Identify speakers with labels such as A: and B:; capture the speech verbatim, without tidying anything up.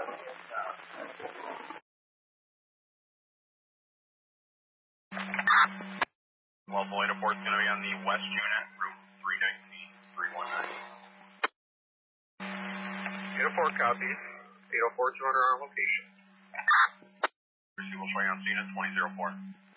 A: Level eight oh four is going to be on the west unit, room three nineteen, three one nine. eight oh four copies. eight oh four, two hundred on location. Receive will show you on scene at twenty oh four.